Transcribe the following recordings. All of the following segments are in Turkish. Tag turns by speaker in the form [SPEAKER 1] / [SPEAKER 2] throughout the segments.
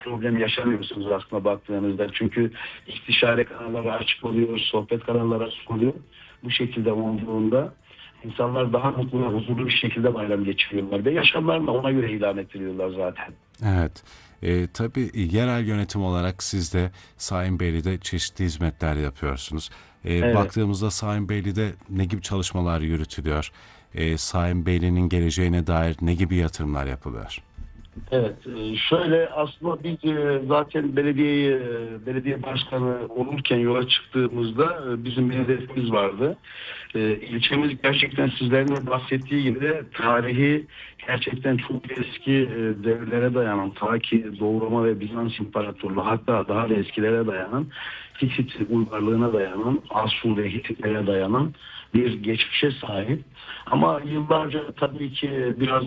[SPEAKER 1] problem yaşamıyorsunuz aslında baktığınızda. Çünkü istişare kanalları açık oluyor, sohbet kanalları açık oluyor. Bu şekilde olduğunda insanlar daha mutlu ve huzurlu bir şekilde bayram geçiriyorlar ve yaşamlarını da ona göre ilan ettiriyorlar zaten.
[SPEAKER 2] Evet. Tabii yerel yönetim olarak siz de Sayınbeyli'de çeşitli hizmetler yapıyorsunuz.
[SPEAKER 1] Evet.
[SPEAKER 2] Baktığımızda Sayınbeyli'de ne gibi çalışmalar yürütülüyor? Sayınbeyli'nin geleceğine dair ne gibi yatırımlar yapılıyor?
[SPEAKER 1] Evet, şöyle aslında biz zaten belediye başkanı olurken yola çıktığımızda bizim bir hedefimiz vardı. İlçemiz gerçekten sizlerin de bahsettiği gibi tarihi gerçekten çok eski devirlere dayanan, ta ki Doğu Roma ve Bizans İmparatorluğu, hatta daha da eskilere dayanan, Hitit uygarlığına dayanan, Asur ve Hititlere dayanan bir geçmişe sahip. Ama yıllarca tabii ki biraz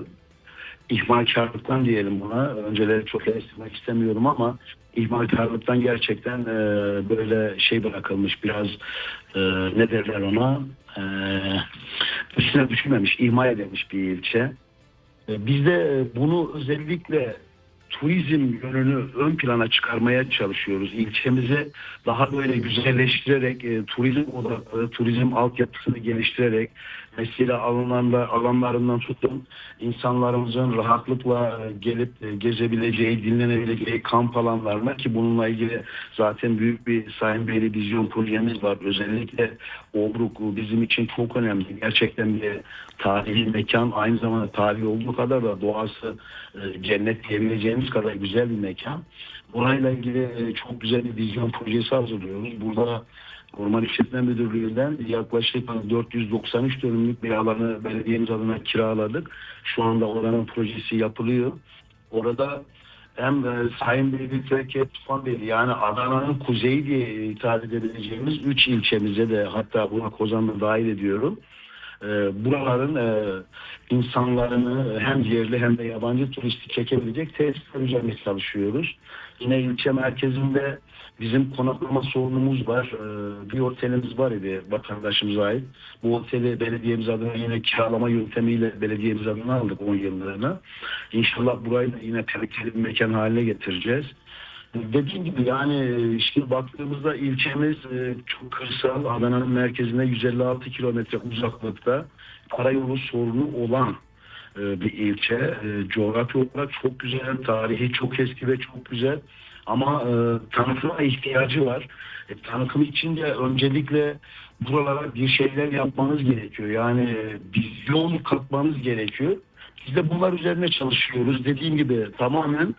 [SPEAKER 1] ihmalkarlıktan diyelim buna. Önceleri çok eleştirmek istemiyorum ama ihmalkarlıktan gerçekten böyle şey bırakılmış, biraz e, ne derler ona, e, üstüne düşmemiş, ihmal edilmiş bir ilçe. Biz de bunu özellikle turizm yönünü ön plana çıkarmaya çalışıyoruz. İlçemizi daha böyle güzelleştirerek, turizm odaklı, turizm altyapısını geliştirerek, mesela alanlarından tutun, insanlarımızın rahatlıkla gelip gezebileceği, dinlenebileceği kamp alanlarına, ki bununla ilgili zaten büyük bir Sayınbeyli vizyon projemiz var. Özellikle Obruk bizim için çok önemli. Gerçekten bir tarihi mekan, aynı zamanda tarihi olduğu kadar da doğası cennet diyebileceğimiz kadar güzel bir mekan. Burayla ilgili çok güzel bir vizyon projesi hazırlıyoruz. Burada Orman İşletme Müdürlüğü'nden yaklaşık 493 dönümlük bir alanı belediyemiz adına kiraladık. Şu anda oranın projesi yapılıyor. Orada hem Sayınbeyli, Fethiye, Tufanbeyli, yani Adana'nın kuzeyi diye hitap edebileceğimiz 3 ilçemize de, hatta buna Kozan'ı dahil ediyorum. Buraların insanlarını hem yerli hem de yabancı turisti çekebilecek tesisler üzerine çalışıyoruz. Yine ilçe merkezinde bizim konaklama sorunumuz var. Bir otelimiz var idi vatandaşımıza ait. Bu oteli belediyemiz adına yine kiralama yöntemiyle belediyemiz adına aldık 10 yıllığına. İnşallah burayı da yine kaliteli bir mekan haline getireceğiz. Dediğim gibi yani işte baktığımızda ilçemiz çok kırsal, Adana'nın merkezine 156 kilometre uzaklıkta, karayolu sorunu olan bir ilçe. Coğrafi olarak çok güzel, tarihi çok eski ve çok güzel. Ama tanıtıma ihtiyacı var. Tanıtım için de öncelikle buralara bir şeyler yapmanız gerekiyor. Yani vizyon katmanız gerekiyor. Biz de bunlar üzerine çalışıyoruz. Dediğim gibi tamamen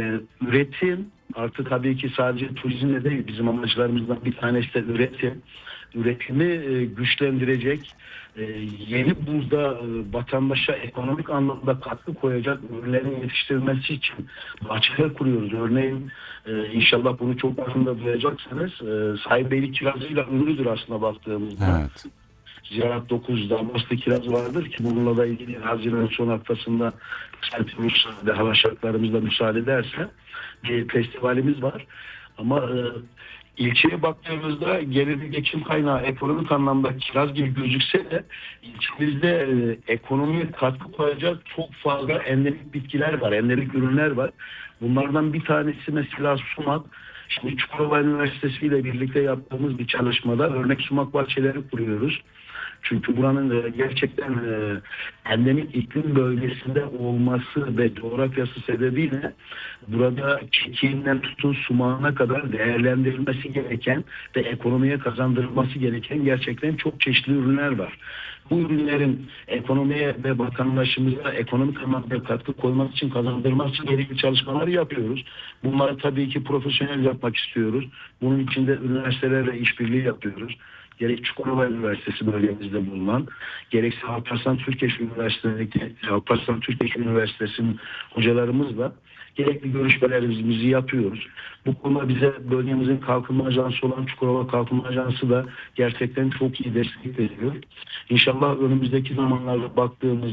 [SPEAKER 1] üretim, artık tabii ki sadece turizmle değil, bizim amaçlarımızdan bir tanesi de üretim. Üretimi güçlendirecek, e, yeni burada vatandaşa ekonomik anlamda katkı koyacak ürünlerin yetiştirilmesi için bahçeler kuruyoruz. Örneğin inşallah bunu çok yakında duyacaksınız. Sayınbeyli kirazıyla ünlüdür aslında baktığımızda.
[SPEAKER 2] Evet.
[SPEAKER 1] Ziyaret 9'da Bosna kiraz vardır ki bununla da ilgili Haziran son haftasında Serpilus ve hava şartlarımızla müsaade ederse bir festivalimiz var. Ama ilçeye baktığımızda geliri geçim kaynağı ekonomik anlamda kiraz gibi gözükse de ilçemizde ekonomiye katkı koyacak çok fazla endemik bitkiler var, endemik ürünler var. Bunlardan bir tanesi mesela sumak. Şimdi Çukurova Üniversitesi ile birlikte yaptığımız bir çalışmada örnek sumak bahçeleri kuruyoruz. Çünkü buranın gerçekten endemik iklim bölgesinde olması ve coğrafyası sebebiyle burada çekiğinden tutun sumağına kadar değerlendirilmesi gereken ve ekonomiye kazandırılması gereken gerçekten çok çeşitli ürünler var. Bu ürünlerin ekonomiye ve vatandaşımıza ekonomik anlamda katkı koymak için, kazandırmak için gerekli çalışmalar yapıyoruz. Bunları tabii ki profesyonel yapmak istiyoruz. Bunun için de üniversitelerle işbirliği yapıyoruz. Gerek Çukurova Üniversitesi bölgemizde bulunan, gerekse Alparslan Türkeş Üniversitesi'ndeki Alparslan Türkeş Üniversitesi'nin hocalarımızla gerekli görüşmelerimizi yapıyoruz. Bu konuda bize bölgemizin kalkınma ajansı olan Çukurova Kalkınma Ajansı da gerçekten çok iyi destek veriyor. İnşallah önümüzdeki zamanlarda baktığımızda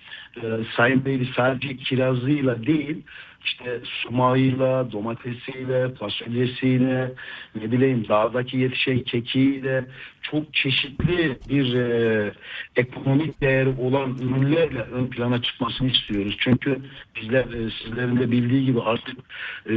[SPEAKER 1] Sayın Beyli sadece kirazıyla değil, işte sumağıyla, domatesiyle, fasulyesiyle, ne bileyim dağdaki yetişen kekiğiyle çok çeşitli bir ekonomik değeri olan ürünlerle ön plana çıkmasını istiyoruz. Çünkü bizler sizlerin de bildiği gibi artık